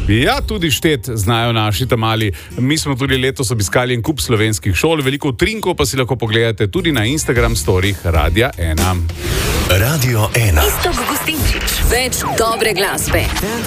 Ja, tudi štet znajo naši tamali. Mi smo tudi letos obiskali en kup slovenskih šol, veliko utrinkov pa si lahko pogledate tudi na Instagram storih Radia 1. Radio 1. Iztok Gustinčič. Več dobre glasbe.